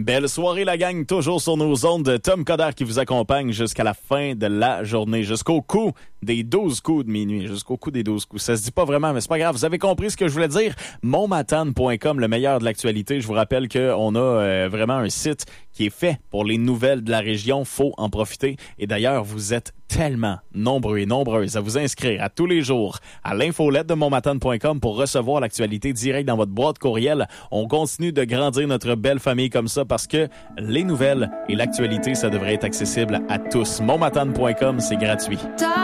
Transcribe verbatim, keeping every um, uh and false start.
Belle soirée, la gang, toujours sur nos ondes. Tom Coderre qui vous accompagne jusqu'à la fin de la journée, jusqu'au coup des douze coups de minuit, jusqu'au coup des douze coups. Ça se dit pas vraiment, mais c'est pas grave. Vous avez compris ce que je voulais dire. mon matane point com, le meilleur de l'actualité. Je vous rappelle qu'on a euh, vraiment un site qui est fait pour les nouvelles de la région. Faut en profiter. Et d'ailleurs, vous êtes tellement nombreux et nombreuses à vous inscrire à tous les jours à l'infolette de mon matane point com pour recevoir l'actualité directe dans votre boîte courriel. On continue de grandir notre belle famille comme ça parce que les nouvelles et l'actualité, ça devrait être accessible à tous. mon matane point com, c'est gratuit.